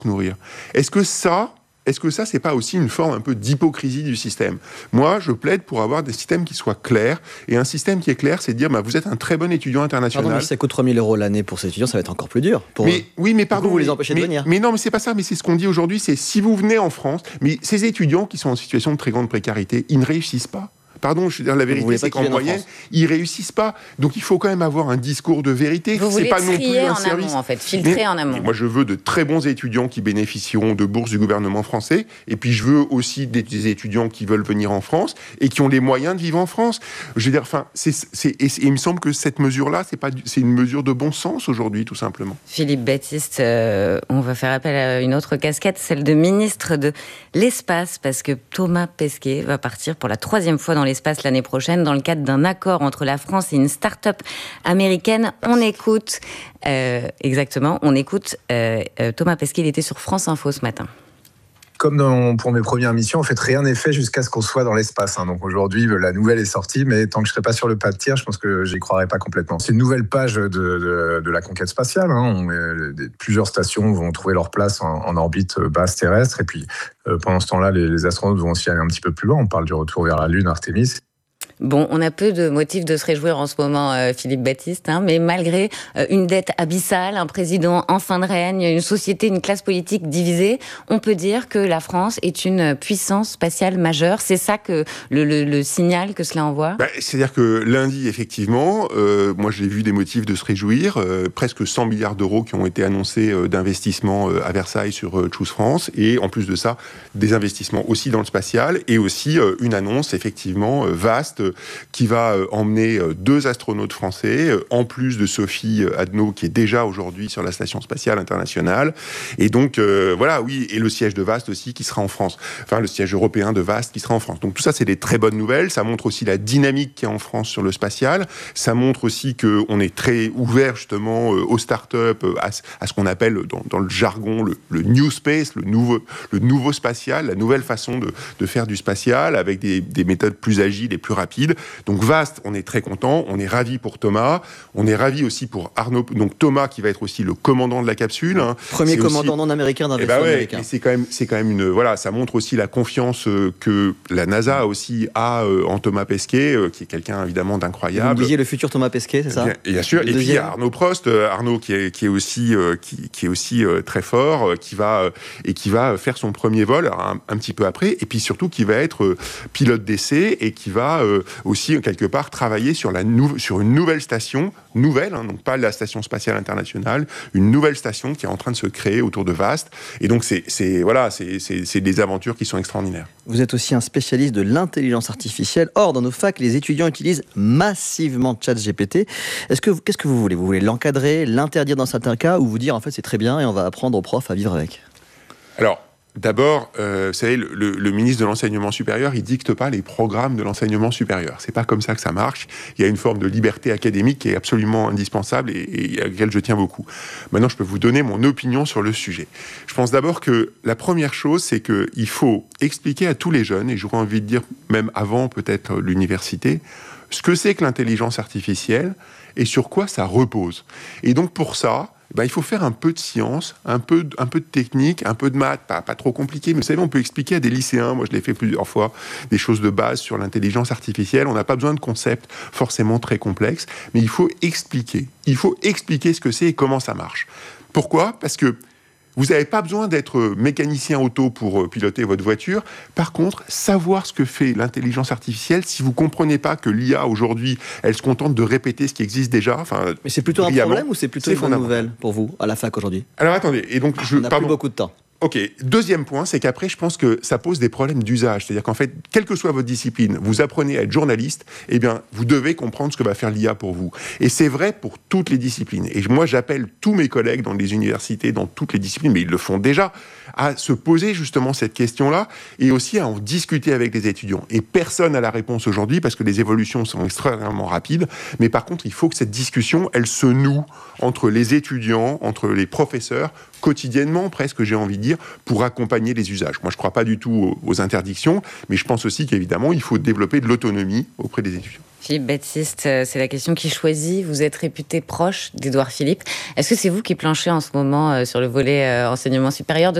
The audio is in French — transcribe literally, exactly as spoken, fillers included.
nourrir. Est-ce que ça... Est-ce que ça, c'est pas aussi une forme un peu d'hypocrisie du système ? Moi, je plaide pour avoir des systèmes qui soient clairs. Et un système qui est clair, c'est de dire, bah, vous êtes un très bon étudiant international. Pardon, mais si ça coûte trois mille euros l'année pour ces étudiants, ça va être encore plus dur. Pour mais, oui, mais pardon. Vous, vous les empêchez mais, de venir. Mais non, mais c'est pas ça. Mais c'est ce qu'on dit aujourd'hui. C'est si vous venez en France, mais ces étudiants qui sont en situation de très grande précarité, ils ne réussissent pas. Pardon, je veux dire, la vérité, c'est qu'en moyenne, ils réussissent pas. Donc, il faut quand même avoir un discours de vérité. Vous c'est voulez pas non plus un en service. amont, en fait, filtrer mais, en amont. Moi, je veux de très bons étudiants qui bénéficieront de bourses du gouvernement français. Et puis, je veux aussi des, des étudiants qui veulent venir en France et qui ont les moyens de vivre en France. Je veux dire, enfin, c'est, c'est, et, et il me semble que cette mesure-là, c'est pas, c'est une mesure de bon sens aujourd'hui, tout simplement. Philippe Baptiste, euh, on va faire appel à une autre casquette, celle de ministre de l'espace, parce que Thomas Pesquet va partir pour la troisième fois dans l'espace l'année prochaine, dans le cadre d'un accord entre la France et une start-up américaine. On écoute, euh, exactement, on écoute euh, euh, Thomas Pesquet, il était sur France Info ce matin. Comme dans, pour mes premières missions, en fait, rien n'est fait jusqu'à ce qu'on soit dans l'espace. Hein. Donc aujourd'hui, la nouvelle est sortie, mais tant que je ne serai pas sur le pas de tir, je pense que j'y croirai pas complètement. C'est une nouvelle page de, de, de la conquête spatiale. Hein. On, euh, plusieurs stations vont trouver leur place en, en orbite basse terrestre. Et puis, euh, pendant ce temps-là, les, les astronautes vont aussi aller un petit peu plus loin. On parle du retour vers la Lune, Artemis. Bon, on a peu de motifs de se réjouir en ce moment, euh, Philippe Baptiste, hein, mais malgré euh, une dette abyssale, un président en fin de règne, une société, une classe politique divisée, on peut dire que la France est une puissance spatiale majeure. C'est ça que le, le, le signal que cela envoie ? Bah, c'est-à-dire que lundi, effectivement, euh, moi j'ai vu des motifs de se réjouir, euh, presque cent milliards d'euros qui ont été annoncés euh, d'investissements euh, à Versailles sur euh, Choose France, et en plus de ça, des investissements aussi dans le spatial, et aussi euh, une annonce effectivement euh, vaste, qui va euh, emmener euh, deux astronautes français, euh, en plus de Sophie Adno, qui est déjà aujourd'hui sur la Station Spatiale Internationale. Et donc, euh, voilà, oui, et le siège de VAST aussi, qui sera en France. Enfin, le siège européen de VAST, qui sera en France. Donc, tout ça, c'est des très bonnes nouvelles. Ça montre aussi la dynamique qu'il y a en France sur le spatial. Ça montre aussi qu'on est très ouvert, justement, euh, aux startups, euh, à, à ce qu'on appelle, dans, dans le jargon, le, le new space, le nouveau, le nouveau spatial, la nouvelle façon de, de faire du spatial, avec des, des méthodes plus agiles et plus rapides. Donc VAST, on est très content, on est ravis pour Thomas, on est ravis aussi pour Arnaud, donc Thomas qui va être aussi le commandant de la capsule. Hein. Premier c'est commandant aussi... non américain d'un eh vaisseau ben ouais, américain. Et c'est quand même, c'est quand même une, voilà, ça montre aussi la confiance euh, que la NASA aussi a euh, en Thomas Pesquet, euh, qui est quelqu'un évidemment d'incroyable. Vous disiez le futur Thomas Pesquet, c'est ça ? Bien, bien sûr. Et puis il y a Arnaud Prost, euh, Arnaud qui est, qui est aussi, euh, qui, qui est aussi euh, très fort, euh, qui va euh, et qui va faire son premier vol un, un petit peu après, et puis surtout qui va être euh, pilote d'essai et qui va euh, aussi quelque part travailler sur, la nou- sur une nouvelle station, nouvelle, hein, donc pas la Station Spatiale Internationale, une nouvelle station qui est en train de se créer autour de VAST. Et donc, c'est, c'est, voilà, c'est, c'est, c'est des aventures qui sont extraordinaires. Vous êtes aussi un spécialiste de l'intelligence artificielle. Or, dans nos facs, les étudiants utilisent massivement ChatGPT. Est-ce que, qu'est-ce que vous voulez ? Vous voulez l'encadrer, l'interdire dans certains cas, ou vous dire, en fait, c'est très bien et on va apprendre aux profs à vivre avec ? Alors, d'abord, euh, vous savez, le, le, le ministre de l'Enseignement supérieur, il dicte pas les programmes de l'enseignement supérieur. C'est pas comme ça que ça marche. Il y a une forme de liberté académique qui est absolument indispensable et, et à laquelle je tiens beaucoup. Maintenant, je peux vous donner mon opinion sur le sujet. Je pense d'abord que la première chose, c'est qu'il faut expliquer à tous les jeunes, et j'aurais envie de dire même avant peut-être l'université, ce que c'est que l'intelligence artificielle et sur quoi ça repose. Et donc pour ça, ben, il faut faire un peu de science, un peu, un peu de technique, un peu de maths, pas, pas trop compliqué, mais vous savez, on peut expliquer à des lycéens, moi je l'ai fait plusieurs fois, des choses de base sur l'intelligence artificielle. On n'a pas besoin de concepts forcément très complexes, mais il faut expliquer. Il faut expliquer ce que c'est et comment ça marche. Pourquoi ? Parce que vous n'avez pas besoin d'être mécanicien auto pour piloter votre voiture. Par contre, savoir ce que fait l'intelligence artificielle, si vous ne comprenez pas que l'I A, aujourd'hui, elle se contente de répéter ce qui existe déjà... Enfin, mais c'est plutôt un problème ou c'est plutôt c'est une bonne nouvelle pour vous, à la fac aujourd'hui ? Alors attendez, et donc... Je, On n'a pardon. plus beaucoup de temps. Ok, deuxième point, c'est qu'après, je pense que ça pose des problèmes d'usage. C'est-à-dire qu'en fait, quelle que soit votre discipline, vous apprenez à être journaliste, eh bien, vous devez comprendre ce que va faire l'I A pour vous. Et c'est vrai pour toutes les disciplines. Et moi, j'appelle tous mes collègues dans les universités, dans toutes les disciplines, mais ils le font déjà, à se poser justement cette question-là et aussi à en discuter avec les étudiants. Et personne n'a la réponse aujourd'hui parce que les évolutions sont extrêmement rapides. Mais par contre, il faut que cette discussion, elle se noue entre les étudiants, entre les professeurs, quotidiennement, presque, j'ai envie de dire, pour accompagner les usages. Moi, je ne crois pas du tout aux, aux interdictions, mais je pense aussi qu'évidemment, il faut développer de l'autonomie auprès des étudiants. Philippe Baptiste, c'est la question qui choisit. Vous êtes réputé proche d'Édouard Philippe. Est-ce que c'est vous qui planchez en ce moment sur le volet enseignement supérieur de